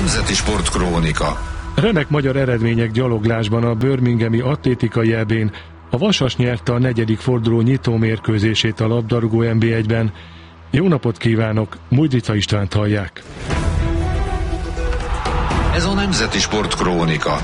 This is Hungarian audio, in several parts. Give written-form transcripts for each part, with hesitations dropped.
Nemzeti Sportkrónika. Remek magyar eredmények gyaloglásban a birminghami atlétikai EB-n. A Vasas nyerte a 4. forduló nyitó mérkőzését a labdarúgó NB1-ben. Jó napot kívánok, Mújdrica Istvánt hallják. Ez a Nemzeti Sportkrónika.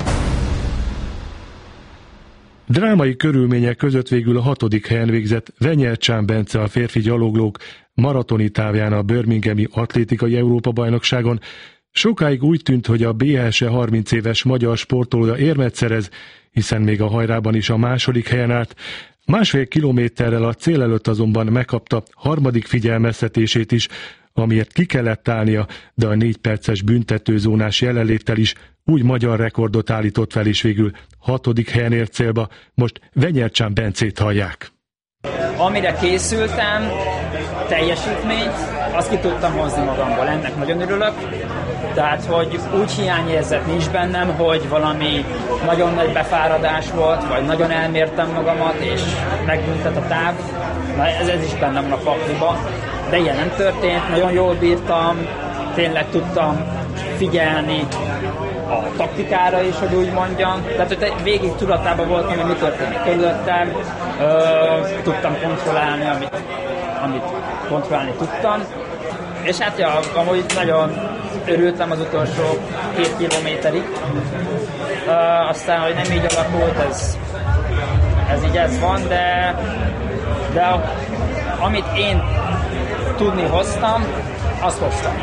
Drámai körülmények között végül a 6. helyen végzett Venyelcsán Bence a férfi gyaloglók maratoni távján a birminghami atlétikai Európa-bajnokságon. Sokáig úgy tűnt, hogy a BLS 30 éves magyar sportolója érmet szerez, hiszen még a hajrában is a 2. helyen állt. 1,5 kilométerrel a cél előtt azonban megkapta 3. figyelmeztetését is, amiért ki kellett állnia, de a 4 perces büntetőzónás jelenléttel is úgy magyar rekordot állított fel, és végül 6. helyen ért célba. Most Venyelcsán Bencét hallják. Amire készültem, teljesítményt, azt ki tudtam hozni magamból, ennek nagyon örülök. Tehát, hogy úgy hiányérzet nincs bennem, hogy valami nagyon nagy befáradás volt, vagy nagyon elmértem magamat, és megbüntet a táv. Na, ez is bennem van a pakliba. De ilyen nem történt, nagyon jól bírtam, tényleg tudtam figyelni a taktikára is, hogy úgy mondjam. Tehát, hogy végig tudatában voltam, hogy mi történik körülöttem, tudtam kontrollálni, amit kontrollálni tudtam. És hát ja, amúgy nagyon örültem az utolsó 2 kilométerig. Aztán, hogy nem így alakult, ez van, de amit én tudni hoztam, azt hoztam.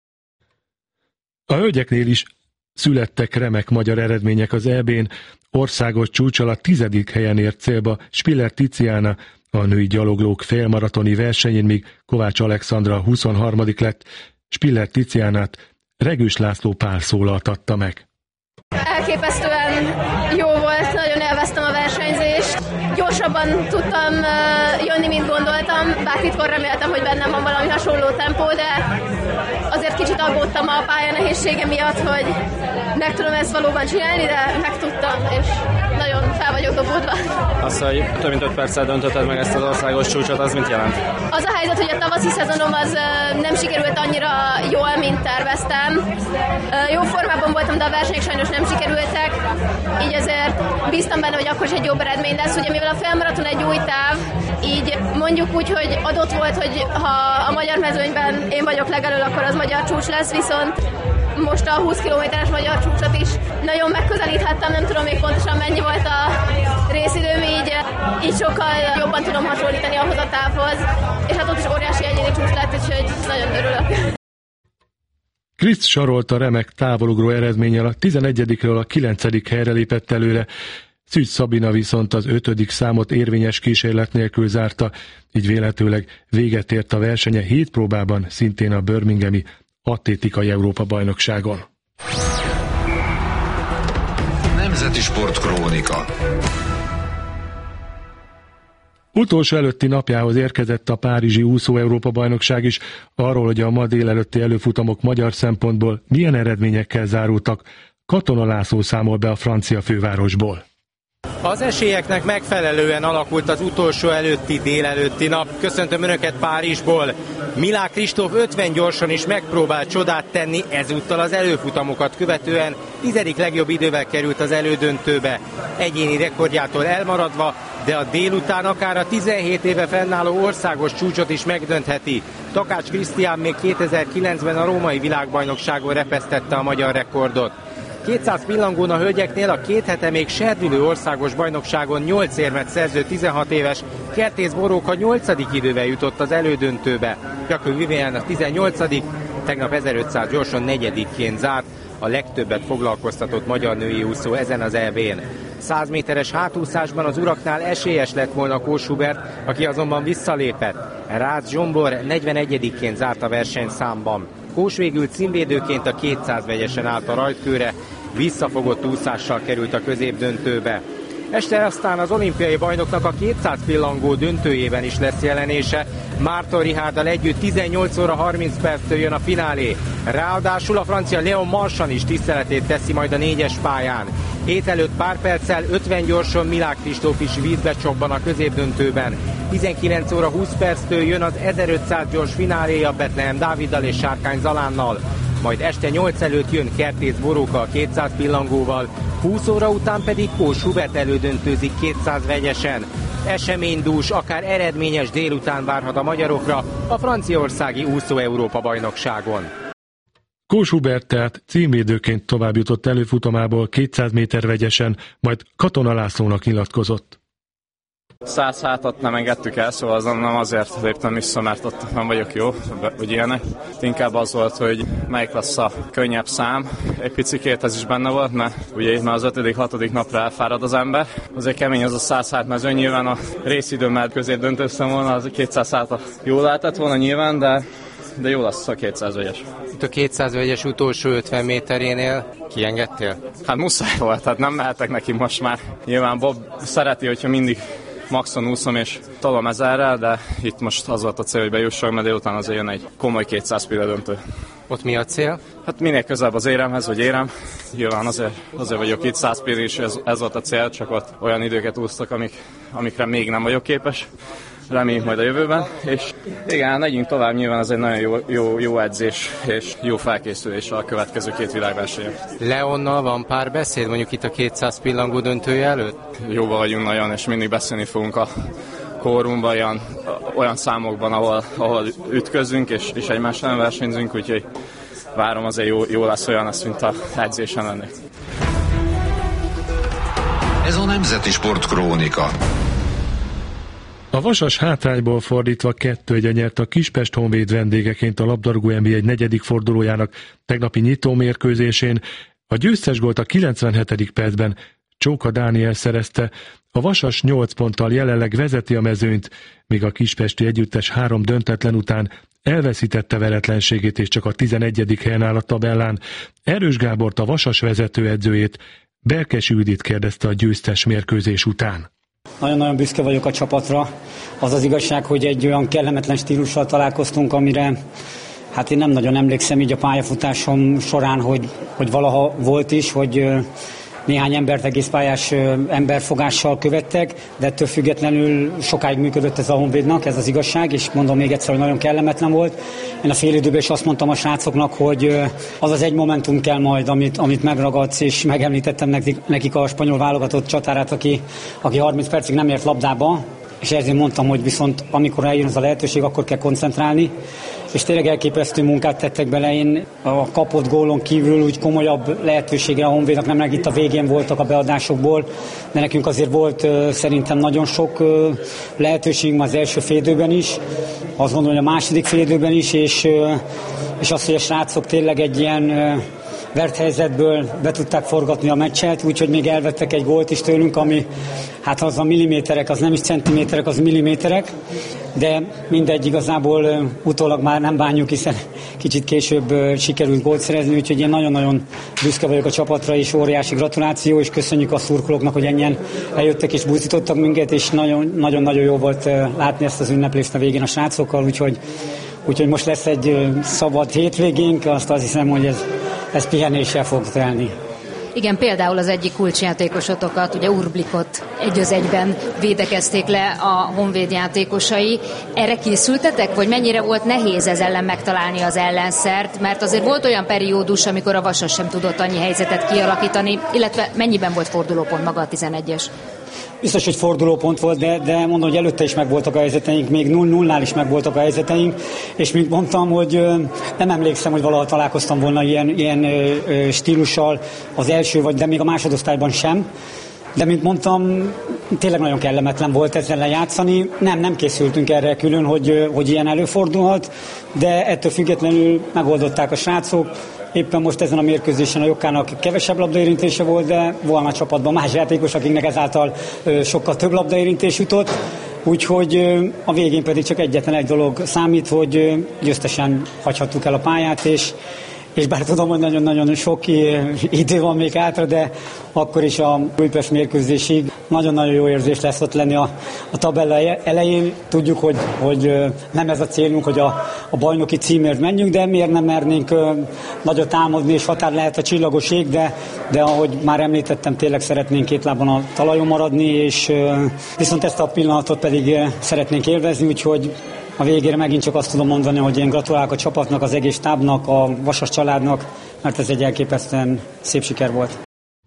A hölgyeknél is születtek remek magyar eredmények az EB-n. Országos csúccsal a 10. helyen ért célba Spiller Tiziana a női gyaloglók félmaratoni versenyén, míg Kovács Alexandra 23. lett. Spiller Tizianát Regős László pár szólaltatta meg. Elképesztően jó volt, nagyon élveztem a versenyzést. Gyorsabban tudtam jönni, mint gondoltam, bár titkon reméltem, hogy bennem van valami hasonló tempó, de azért kicsit aggódtam a pálya nehézsége miatt, hogy meg tudom ezt valóban csinálni, de megtudtam, és nagyon fel vagyok dobódva. Az, hogy több mint 5 perccel döntötted meg ezt az országos csúcsot, az mit jelent? Az a helyzet, hogy a tavaszi szezonom az nem sikerült annyira jól, mint terveztem. Jó formában voltam, de a versenyek sajnos nem sikerültek, így ezért bíztam benne, hogy akkor is egy jobb eredmény lesz. Ugye mivel a félmaraton egy új táv, így mondjuk úgy, hogy adott volt, hogy ha a magyar mezőnyben én vagyok legelől, akkor az magyar csúcs lesz, viszont most a 20 kilométeres magyar csúcsot is nagyon megközelíthettem, nem tudom még pontosan mennyi volt a részidőm, így sokkal jobban tudom hasonlítani ahhoz a távhoz, és hát ott is óriási egyéni csúcs lett, úgyhogy nagyon örülök. Kriszt Sarolta remek távolugró eredménnyel a 11-ről a 9. helyre lépett előre. Szűcs Szabina viszont az 5. számot érvényes kísérlet nélkül zárta, így véletőleg véget ért a versenye 7 próbában, szintén a birminghami atlétikai Európa-bajnokságon. Nemzeti Sportkrónika. Utolsó előtti napjához érkezett a párizsi úszó Európa-bajnokság is. Arról, hogy a ma délelőtti előfutamok magyar szempontból milyen eredményekkel zárultak, Katona László számol be a francia fővárosból. Az esélyeknek megfelelően alakult az utolsó előtti délelőtti nap. Köszöntöm Önöket Párizsból. Milák Kristóf 50 gyorsan is megpróbált csodát tenni, ezúttal az előfutamokat követően 10. legjobb idővel került az elődöntőbe. Egyéni rekordjától elmaradva, de a délután akár a 17 éve fennálló országos csúcsot is megdöntheti. Takács Krisztián még 2009-ben a római világbajnokságon repesztette a magyar rekordot. 200 pillangón a hölgyeknél a 2 hete még serdülő országos bajnokságon 8 érmet szerző 16 éves Kertész Boróka 8. idővel jutott az elődöntőbe. Jakub Vivian a 18. tegnap 1500 gyorsan 4-ként zárt, a legtöbbet foglalkoztatott magyar női úszó ezen az EB-n. 100 méteres hátúszásban az uraknál esélyes lett volna Kós Hubert, aki azonban visszalépett. Rácz Zsombor 41-ként zárt a versenyszámban. Kós végül címvédőként a 200 vegyesen állt a rajtkőre, visszafogott úszással került a középdöntőbe. Este aztán az olimpiai bajnoknak a 200 pillangó döntőjében is lesz jelenése. Márton Richárddal együtt 18 óra 30 perctől jön a finálé. Ráadásul a francia Léon Marchand is tiszteletét teszi majd a 4-es pályán. Hét előtt pár perccel 50 gyorsan Milák Kristóf is vízbe csobban a középdöntőben. 19 óra 20 perctől jön az 1500 gyors fináléja Betlehem Dáviddal és Sárkány Zalánnal. majd este 8 előtt jön Kertész Boróka a 200 pillangóval, 20 óra után pedig Kós Hubert elődöntőzik 200 vegyesen. Eseménydús, akár eredményes délután várhat a magyarokra a franciaországi úszó Európa-bajnokságon. Kós Hubert tehát címvédőként tovább jutott előfutamából 200 méter vegyesen, majd Katona Lászlónak nyilatkozott. 100 hátat nem engedtük el, szóval nem azért léptem vissza, mert ott nem vagyok jó, vagy ilyenek. Inkább az volt, hogy melyik lesz a könnyebb szám. Egy picikét ez is benne volt, mert ugye itt már az 5.-6. napra elfárad az ember. Azért kemény az a 100 hát mezőny, nyilván a részidőmmel közé döntöztem volna, az 200 hát jó lehetett volna nyilván, de jó lesz a 200 vegyes. Itt a 200 vegyes utolsó 50 méterénél kiengedtél? Hát muszáj volt, tehát nem mehetek neki most már. Nyilván Bob szereti, hogyha mindig maxon úszom és tolom ezerrel, de itt most az volt a cél, hogy bejussak, mert délután azért jön egy komoly 200 pilla döntő. Ott mi a cél? Hát minél közelebb az éremhez, vagy érem. Nyilván azért vagyok itt 100 pilla is, ez volt a cél, csak ott olyan időket úsztak, amikre még nem vagyok képes. Reméljük majd a jövőben, és igen, megyünk tovább, nyilván ez egy nagyon jó edzés és jó felkészülés a következő 2 világversenyen. Leonnal van pár beszéd, mondjuk itt a 200 pillangó döntője előtt? Jóban vagyunk nagyon, és mindig beszélni fogunk a kórumban, olyan számokban, ahol ütközünk, és egymással versenyzünk, úgyhogy várom, azért jó lesz, olyan lesz, mint a edzésen lenni. Ez a Nemzeti Sport Krónika. A Vasas hátrányból fordítva 2-1 nyert a Kispest Honvéd vendégeként a labdarúgó NB1 negyedik fordulójának tegnapi nyitómérkőzésén. A győztes gólt a 97. percben Csóka Dániel szerezte. A Vasas 8 ponttal jelenleg vezeti a mezőnyt, míg a kispesti együttes 3 döntetlen után elveszítette veretlenségét és csak a 11. helyen áll a tabellán. Erős Gábort, a Vasas vezetőedzőjét, Berkes Judit kérdezte a győztes mérkőzés után. Nagyon-nagyon büszke vagyok a csapatra. Az az igazság, hogy egy olyan kellemetlen stílussal találkoztunk, amire hát én nem nagyon emlékszem így a pályafutásom során, hogy valaha volt is, hogy néhány embert egész pályás emberfogással követtek, de ettől függetlenül sokáig működött ez a Honvédnak, ez az igazság, és mondom még egyszer, hogy nagyon kellemetlen volt. Én a félidőben is azt mondtam a srácoknak, hogy az az egy momentum kell majd, amit megragadsz, és megemlítettem nekik a spanyol válogatott csatárát, aki 30 percig nem ért labdába, és ezért mondtam, hogy viszont amikor eljön az a lehetőség, akkor kell koncentrálni, és tényleg elképesztő munkát tettek bele. Én a kapott gólon kívül úgy komolyabb lehetőségre a Honvédnak nem, itt a végén voltak a beadásokból, de nekünk azért volt szerintem nagyon sok lehetőségünk az első félidőben is, azt gondolom, hogy a második félidőben is, és az, hogy a srácok tényleg egy ilyen vert helyzetből be tudták forgatni a meccset, úgyhogy még elvettek egy gólt is tőlünk, ami hát az a milliméterek, az nem is centiméterek, az milliméterek, de mindegy, igazából utólag már nem bánjuk, hiszen kicsit később sikerült gólt szerezni, úgyhogy én nagyon-nagyon büszke vagyok a csapatra, és óriási gratuláció, és köszönjük a szurkolóknak, hogy ennyien eljöttek és buzdítottak minket, és nagyon-nagyon jó volt látni ezt az ünneplést a végén a srácokkal, úgyhogy most lesz egy szabad hétvégénk, azt hiszem, hogy ez pihenéssel fog telni. Igen, például az egyik kulcsjátékosotokat, ugye Urblikot 1-1-ben védekezték le a Honvéd játékosai. Erre készültetek, vagy mennyire volt nehéz ez ellen megtalálni az ellenszert? Mert azért volt olyan periódus, amikor a Vasas sem tudott annyi helyzetet kialakítani, illetve mennyiben volt fordulópont maga a 11-es? Biztos, hogy fordulópont volt, de mondom, hogy előtte is megvoltak a helyzeteink, még 0-0-nál is megvoltak a helyzeteink, és mint mondtam, hogy nem emlékszem, hogy valaha találkoztam volna ilyen stílussal az első, de még a másodosztályban sem. De mint mondtam, tényleg nagyon kellemetlen volt ezzel lejátszani. Nem készültünk erre külön, hogy ilyen előfordulhat, de ettől függetlenül megoldották a srácok. Éppen most ezen a mérkőzésen a Jokkának kevesebb labdaérintése volt, de volna a csapatban más játékos, akiknek ezáltal sokkal több labdaérintés jutott. Úgyhogy a végén pedig csak egyetlen egy dolog számít, hogy győztesen hagyhattuk el a pályát, és bár tudom, hogy nagyon-nagyon sok idő van még hátra, de akkor is a Újpest mérkőzésig nagyon-nagyon jó érzés lesz ott lenni a tabella elején. Tudjuk, hogy nem ez a célunk, hogy a bajnoki címért menjünk, de miért nem mernénk nagyot támadni, és határ lehet a csillagoség, de ahogy már említettem, tényleg szeretnénk két lábon a talajon maradni, és viszont ezt a pillanatot pedig szeretnénk élvezni, úgyhogy A végére megint csak azt tudom mondani, hogy én gratulálok a csapatnak, az egész stábnak, a Vasas családnak, mert ez egy elképesztően szép siker volt.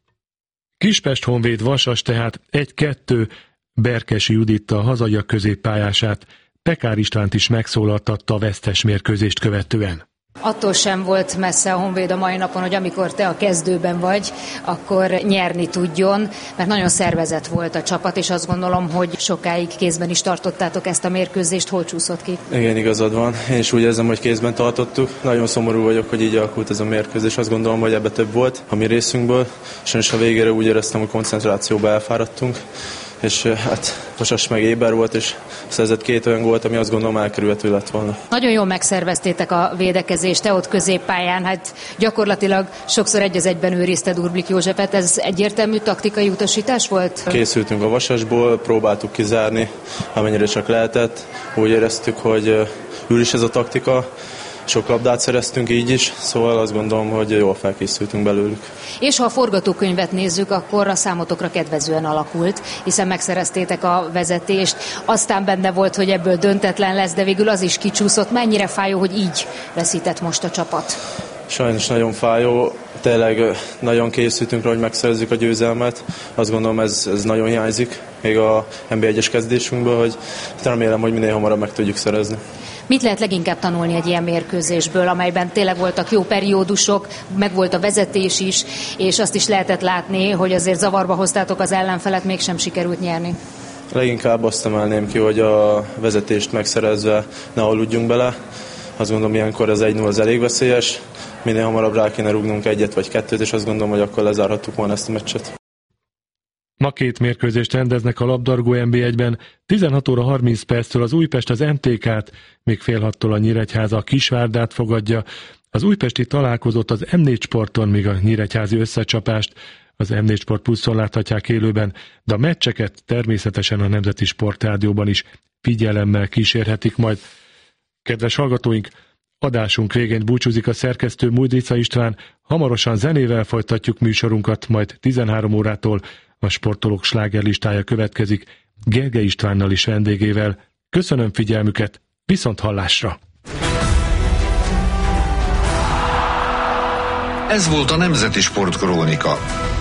Kispest Honvéd Vasas tehát 1-2, Berkesi Juditta a hazaiak középpályását, Pekár Istvánt is megszólaltatta a vesztes mérkőzést követően. Attól sem volt messze a Honvéd a mai napon, hogy amikor te a kezdőben vagy, akkor nyerni tudjon, mert nagyon szervezett volt a csapat, és azt gondolom, hogy sokáig kézben is tartottátok ezt a mérkőzést. Hol csúszott ki? Igen, igazad van. Én is úgy érzem, hogy kézben tartottuk. Nagyon szomorú vagyok, hogy így alakult ez a mérkőzés. Azt gondolom, hogy ebbe több volt a mi részünkből. Sajnos a végére úgy éreztem, hogy koncentrációba elfáradtunk. És hát Vasas meg éber volt, és szerzett 2 olyan gólt, ami azt gondolom elkerülhető lett volna. Nagyon jól megszerveztétek a védekezést, te ott középpályán, hát gyakorlatilag sokszor 1-1-ben őrizted Urblik Józsefet, ez egyértelmű taktikai utasítás volt? Készültünk a Vasasból, próbáltuk kizárni, amennyire csak lehetett. Úgy éreztük, hogy ül is ez a taktika, sok labdát szereztünk így is, szóval azt gondolom, hogy jól felkészültünk belőlük. És ha a forgatókönyvet nézzük, akkor a számotokra kedvezően alakult, hiszen megszereztétek a vezetést, aztán benne volt, hogy ebből döntetlen lesz, de végül az is kicsúszott. Mennyire fájó, hogy így veszített most a csapat? Sajnos nagyon fájó, tényleg nagyon készültünk rá, hogy megszerezzük a győzelmet. Azt gondolom, ez nagyon hiányzik még a NB1-es kezdésünkből, hogy remélem, hogy minél hamarabb meg tudjuk szerezni. Mit lehet leginkább tanulni egy ilyen mérkőzésből, amelyben tényleg voltak jó periódusok, meg volt a vezetés is, és azt is lehetett látni, hogy azért zavarba hoztátok az ellenfelet, mégsem sikerült nyerni? Leginkább azt emelném ki, hogy a vezetést megszerezve ne aludjunk bele. Azt gondolom, ilyenkor az 1-0 az elég veszélyes. Minél hamarabb rá kéne rúgnunk 1 vagy 2, és azt gondolom, hogy akkor lezárhattuk volna ezt a meccset. Ma 2 mérkőzést rendeznek a labdarúgó NB1-ben, 16 óra 30 perctől az Újpest az MTK-t, még fél 6-tól a Nyíregyháza a Kisvárdát fogadja. Az újpesti találkozót az M4 Sporton, míg a nyíregyházi összecsapást az M4 Sport Pluszon láthatják élőben, de a meccseket természetesen a Nemzeti Sportrádióban is figyelemmel kísérhetik majd. Kedves hallgatóink, adásunk végén búcsúzik a szerkesztő Mújdrica István, hamarosan zenével folytatjuk műsorunkat, majd 13 órától a sportolók slágerlistája következik, Gergely Istvánnal is vendégével. Köszönöm figyelmüket, viszont hallásra! Ez volt a Nemzeti Sportkrónika.